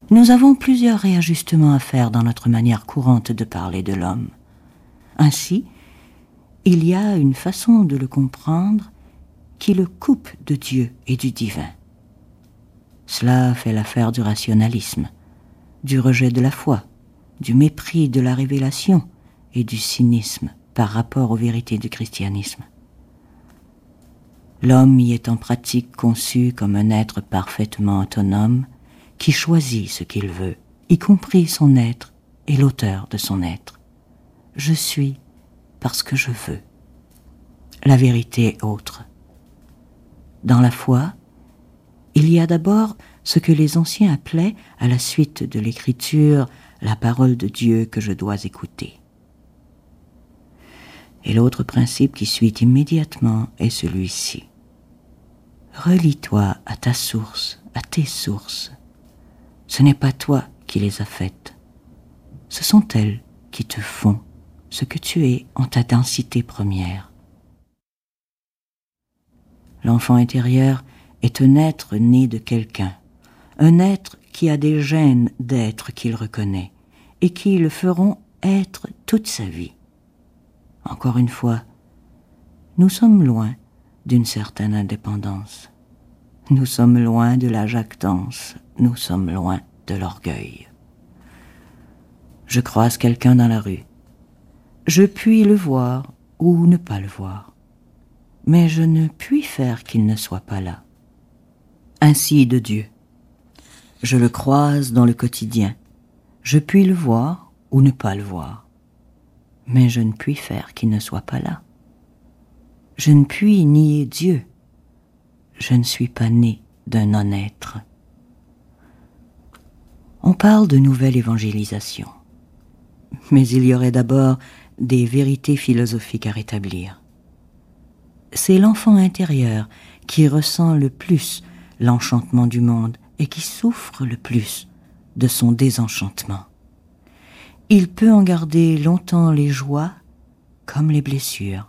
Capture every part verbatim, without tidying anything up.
Nous avons plusieurs réajustements à faire dans notre manière courante de parler de l'homme. Ainsi, il y a une façon de le comprendre qui le coupe de Dieu et du divin. Cela fait l'affaire du rationalisme, du rejet de la foi, du mépris de la révélation et du cynisme par rapport aux vérités du christianisme. L'homme y est en pratique conçu comme un être parfaitement autonome qui choisit ce qu'il veut, y compris son être et l'auteur de son être. Je suis parce que je veux. La vérité est autre. Dans la foi, il y a d'abord ce que les anciens appelaient, à la suite de l'écriture, la parole de Dieu que je dois écouter. Et l'autre principe qui suit immédiatement est celui-ci. Relie-toi à ta source, à tes sources. Ce n'est pas toi qui les as faites. Ce sont elles qui te font ce que tu es en ta densité première. L'enfant intérieur est un être né de quelqu'un, un être qui a des gènes d'être qu'il reconnaît et qui le feront être toute sa vie. Encore une fois, nous sommes loin d'une certaine indépendance. Nous sommes loin de la jactance, nous sommes loin de l'orgueil. Je croise quelqu'un dans la rue. Je puis le voir ou ne pas le voir, mais je ne puis faire qu'il ne soit pas là. Ainsi de Dieu. Je le croise dans le quotidien. Je puis le voir ou ne pas le voir, mais je ne puis faire qu'il ne soit pas là. Je ne puis nier Dieu. Je ne suis pas né d'un non-être. On parle de nouvelle évangélisation, mais il y aurait d'abord des vérités philosophiques à rétablir. C'est l'enfant intérieur qui ressent le plus l'enchantement du monde et qui souffre le plus de son désenchantement. Il peut en garder longtemps les joies comme les blessures.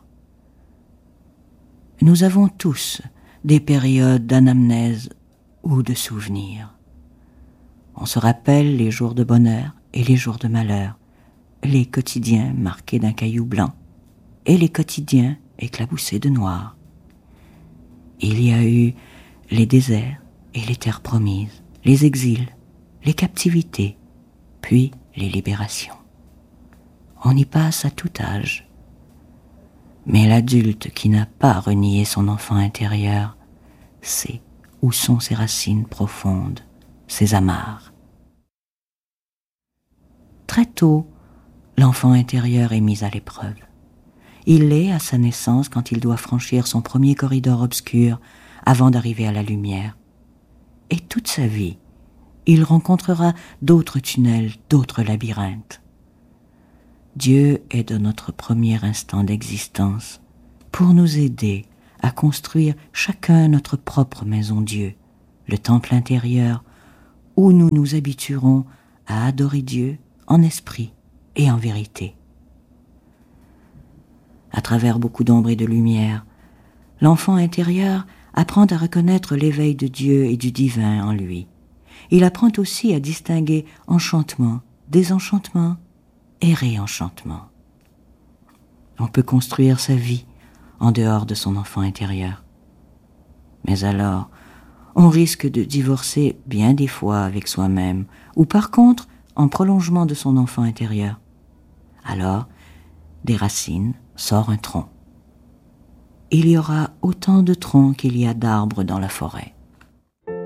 Nous avons tous des périodes d'anamnèse ou de souvenirs. On se rappelle les jours de bonheur et les jours de malheur, les quotidiens marqués d'un caillou blanc et les quotidiens éclaboussés de noir. Il y a eu les déserts et les terres promises, les exils, les captivités, puis les libérations. On y passe à tout âge. Mais l'adulte qui n'a pas renié son enfant intérieur sait où sont ses racines profondes, ses amarres. Très tôt, l'enfant intérieur est mis à l'épreuve. Il l'est à sa naissance quand il doit franchir son premier corridor obscur avant d'arriver à la lumière. Et toute sa vie, il rencontrera d'autres tunnels, d'autres labyrinthes. Dieu est de notre premier instant d'existence pour nous aider à construire chacun notre propre maison Dieu, le temple intérieur où nous nous habituerons à adorer Dieu en esprit et en vérité. À travers beaucoup d'ombre et de lumière, l'enfant intérieur apprend à reconnaître l'éveil de Dieu et du divin en lui. Il apprend aussi à distinguer enchantement, désenchantement et réenchantement. On peut construire sa vie en dehors de son enfant intérieur. Mais alors, on risque de divorcer bien des fois avec soi-même, ou par contre, en prolongement de son enfant intérieur. Alors, des racines sort un tronc. Il y aura autant de troncs qu'il y a d'arbres dans la forêt.